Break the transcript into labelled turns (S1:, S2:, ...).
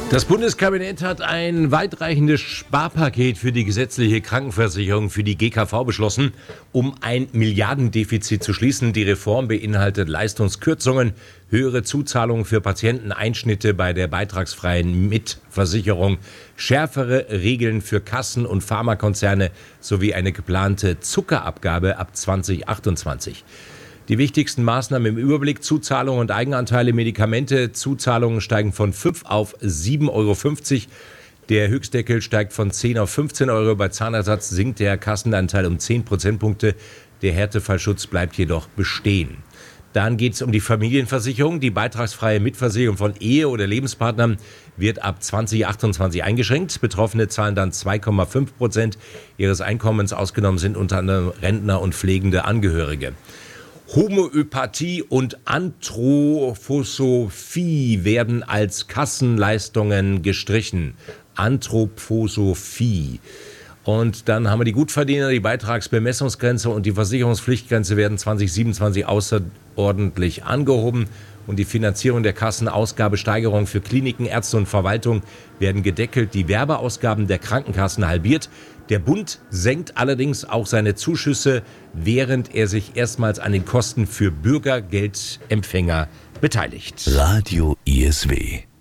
S1: Das Bundeskabinett hat ein weitreichendes Sparpaket für die gesetzliche Krankenversicherung für die GKV beschlossen, um ein Milliardendefizit zu schließen. Die Reform beinhaltet Leistungskürzungen, höhere Zuzahlungen für Patienten, Einschnitte bei der beitragsfreien Mitversicherung, schärfere Regeln für Kassen und Pharmakonzerne sowie eine geplante Zuckerabgabe ab 2028. Die wichtigsten Maßnahmen im Überblick: Zuzahlungen und Eigenanteile, Medikamente. Zuzahlungen steigen von 5 auf 7,50 Euro. Der Höchstdeckel steigt von 10 auf 15 Euro. Bei Zahnersatz sinkt der Kassenanteil um 10 Prozentpunkte. Der Härtefallschutz bleibt jedoch bestehen. Dann geht es um die Familienversicherung. Die beitragsfreie Mitversicherung von Ehe- oder Lebenspartnern wird ab 2028 eingeschränkt. Betroffene zahlen dann 2,5% ihres Einkommens. Ausgenommen sind unter anderem Rentner und pflegende Angehörige. Homöopathie und Anthroposophie werden als Kassenleistungen gestrichen. Anthroposophie. Und dann haben wir die Gutverdiener, die Beitragsbemessungsgrenze und die Versicherungspflichtgrenze werden 2027 außerordentlich angehoben. Und die Finanzierung der Kassenausgabesteigerung für Kliniken, Ärzte und Verwaltung werden gedeckelt. Die Werbeausgaben der Krankenkassen halbiert. Der Bund senkt allerdings auch seine Zuschüsse, während er sich erstmals an den Kosten für Bürgergeldempfänger beteiligt.
S2: Radio ISW